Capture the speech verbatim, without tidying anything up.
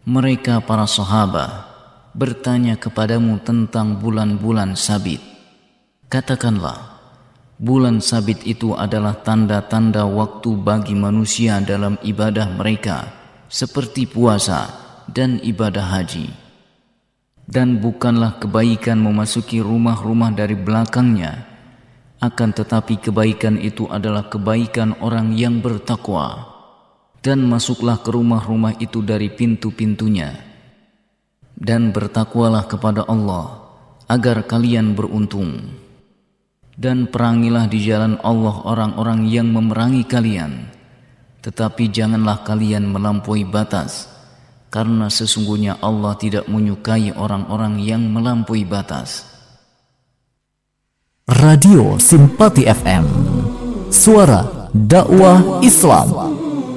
Mereka para sahabat bertanya kepadamu tentang bulan-bulan sabit. Katakanlah, bulan sabit itu adalah tanda-tanda waktu bagi manusia dalam ibadah mereka, seperti puasa dan ibadah haji. Dan bukanlah kebaikan memasuki rumah-rumah dari belakangnya, akan tetapi kebaikan itu adalah kebaikan orang yang bertakwa. Dan masuklah ke rumah-rumah itu dari pintu-pintunya. Dan bertakwalah kepada Allah agar kalian beruntung. Dan perangilah di jalan Allah orang-orang yang memerangi kalian. Tetapi janganlah kalian melampaui batas, karena sesungguhnya Allah tidak menyukai orang-orang yang melampaui batas. Radio Simpati F M, suara dakwah Islam.